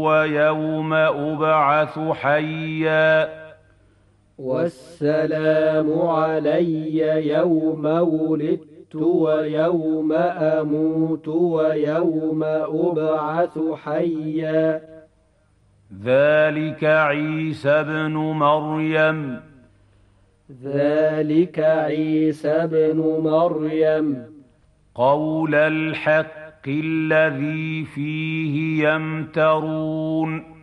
ويوم أبعث حيا والسلام علي يوم ولدت ويوم أموت ويوم أبعث حيا. ذلك عيسى ابن مريم ذلك عيسى ابن مريم قول الحق الذي فيه يمترون